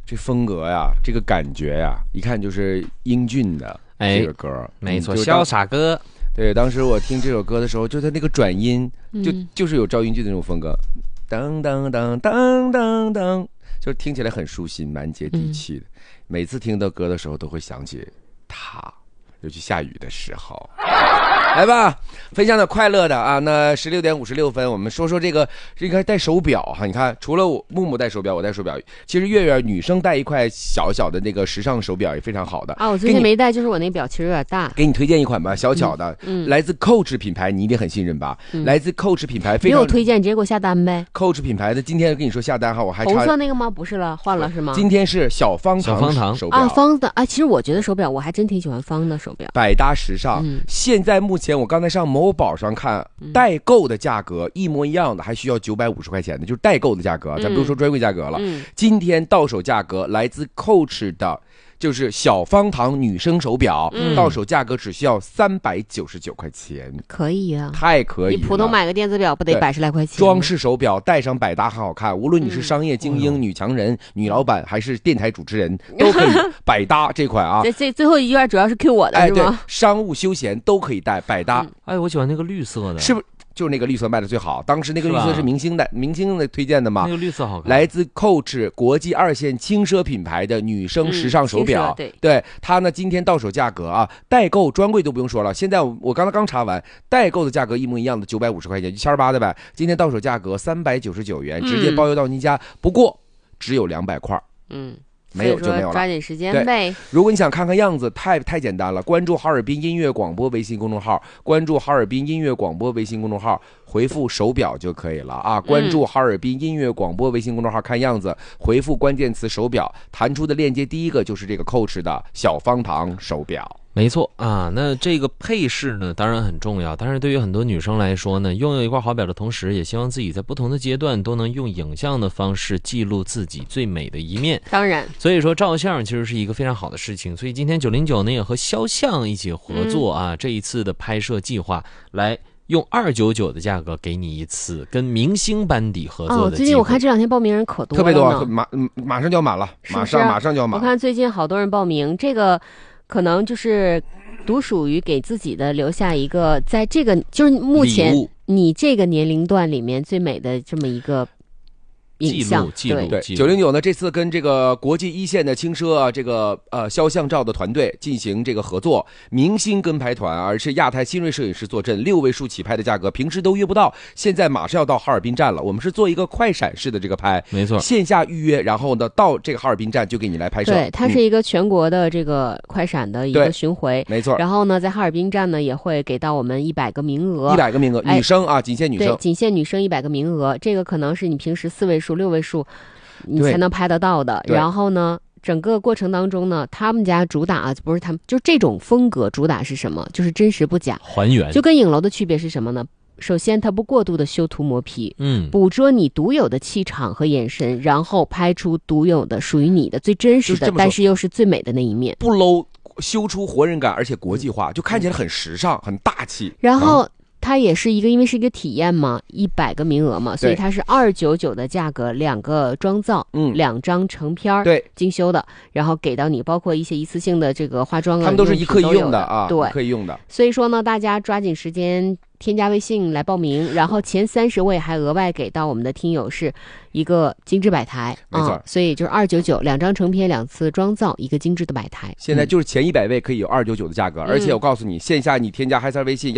这风格呀，这个感觉呀，一看就是英俊的这个歌， 没错，潇洒歌。 对，当时我听这首歌的时候，就他那个转音，就是有赵英俊的那种风格，当当当当当当，就是听起来很舒心，蛮接地气的。每次听到歌的时候，都会想起他，尤其下雨的时候。来吧，分享点快乐的啊！那16点56分，我们说说这个戴手表哈。你看，除了木木戴手表，我戴手表，其实月月女生戴一块小小的那个时尚手表也非常好的啊。我最近没戴，就是我那表其实有点大。 给你推荐一款吧，小巧的，来自 Coach 品牌，你一定很信任吧？来自 Coach 品牌，非常没有推荐，你直接给我下单呗。 Coach 品牌的，今天跟你说下单哈，我还差红色那个吗？不是了，换了是吗？ 今天是小方糖手表啊，方的啊。其实我觉得手表我还真挺喜欢方的手表， 百搭时尚。现在目前我刚才上某宝上看，代购的价格一模一样的，还需要950块钱的，就是代购的价格，咱不用说专柜价格了。今天到手价格来自 Coach 的，就是小方糖女生手表，到手价格只需要399块钱， 可以啊， 太可以了。 你普通买个电子表不得110来块钱？ 装饰手表戴上百搭很好看，无论你是商业精英、女强人、女老板，还是电台主持人，都可以百搭这款啊。 这最后一句主要是 Q 我的，是吗？ 对，商务休闲都可以戴百搭。 哎，我喜欢那个绿色的， 是不是？就是那个绿色卖的最好，当时那个绿色是明星的推荐的嘛？ 那个绿色好看。 来自 Coach 国际2线轻奢品牌的女生时尚手表，对它呢，今天到手价格啊，代购专柜都不用说了，现在我刚查完，代购的价格一模一样的950块钱，1800的呗，今天到手价格399元，直接包邮到您家，不过只有200块，没有就没有了， 抓紧时间呗。 如果你想看看样子，太简单了，关注哈尔滨音乐广播微信公众号，关注哈尔滨音乐广播微信公众号，回复手表就可以了啊！关注哈尔滨音乐广播微信公众号看样子，回复关键词手表，弹出的链接第一个就是这个 Coach 的小方糖手表。 没错啊，那这个配饰呢，当然很重要。但是对于很多女生来说呢，拥有一块好表的同时，也希望自己在不同的阶段都能用影像的方式记录自己最美的一面。 当然， 所以说照相其实是一个非常好的事情。所以今天909呢也和肖像一起合作啊，这一次的拍摄计划来用299的价格给你一次跟明星班底合作的机会。 最近我看这2天报名人可多了， 特别多，马上就要满了，马上就要满。 我看最近好多人报名，这个可能就是独属于给自己的留下一个，在这个就是目前你这个年龄段里面最美的这么一个影像记录。 对，909呢这次跟这个国际1线的轻奢啊，这个肖像照的团队进行这个合作，明星跟拍团，而是亚太新锐摄影师坐镇，6位数起拍的价格，平时都约不到，现在马上要到哈尔滨站了。我们是做一个快闪式的这个拍， 没错， 线下预约，然后呢到这个哈尔滨站就给你来拍摄。 对，它是一个全国的这个快闪的一个巡回， 没错。 然后呢，在哈尔滨站呢也会给到我们100个名额 ，100个名额，女生啊，仅限女生， 对，仅限女生100个名额，这个可能是你平时4位数、6位数。你才能拍得到的。然后呢，整个过程当中呢，他们家主打啊，不是他们，就这种风格主打是什么？就是真实不假， 还原。 就跟影楼的区别是什么呢？首先，它不过度的修图磨皮，捕捉你独有的气场和眼神，然后拍出独有的属于你的最真实的，但是又是最美的那一面， 不 low， 修出活人感，而且国际化，就看起来很时尚、很大气。 然后。它也是一个，因为是一个体验嘛，100个名额嘛，所以它是299的价格，2个妆造，2张成片， 对， 精修的，然后给到你，包括一些一次性的这个化妆啊， 他们都是一刻一用的啊， 对， 可以用的。 所以说呢，大家抓紧时间添加微信来报名，然后前30位还额外给到我们的听友是一个精致摆台， 没错， 所以就是299，2张成片，2次妆造，一个精致的摆台。 现在就是前100位可以有299的价格，而且我告诉你，线下你添加嗨三微信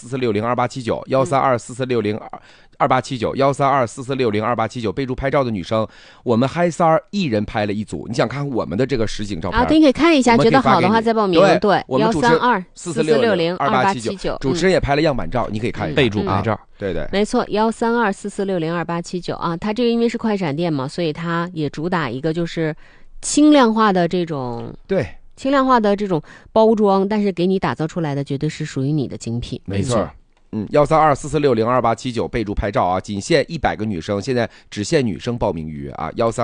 13244602879，13244602879，13244602879，备注拍照的女生，我们嗨三一人拍了一组。你想看我们的这个实景照片啊？对，你可以看一下，觉得好的话再报名。对， 我们主持人 13244602879， 主持人也拍了样板照，你可以看一下， 备注拍照。 对对， 没错，13244602879啊，它这个因为是快闪店嘛，所以它也主打一个就是轻量化的这种， 对， 轻量化的这种包装，但是给你打造出来的绝对是属于你的精品。 没错。13244602879，备注拍照啊，仅限100个女生，现在只限女生报名预约啊，132